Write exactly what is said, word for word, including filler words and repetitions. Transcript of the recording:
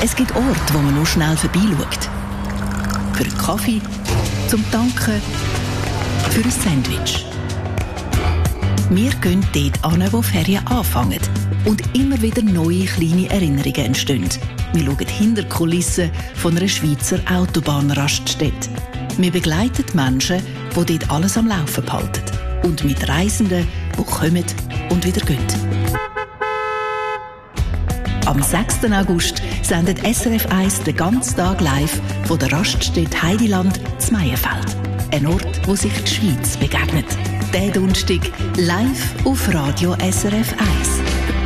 Es gibt Orte, wo man nur schnell vorbeischaut. Für einen Kaffee, zum Tanken, für ein Sandwich. Wir gehen dort hin, wo Ferien anfangen und immer wieder neue kleine Erinnerungen entstehen. Wir schauen hinter die Kulissen von einer Schweizer Autobahnraststätte. Wir begleiten Menschen, die dort alles am Laufen behalten. Und mit Reisenden, die kommen und wieder gehen. Am sechsten August sendet S R F eins den ganzen Tag live von der Raststätte Heidiland zu Meienfeld. Ein Ort, wo sich die Schweiz begegnet. Der Donnerstag live auf Radio S R F eins.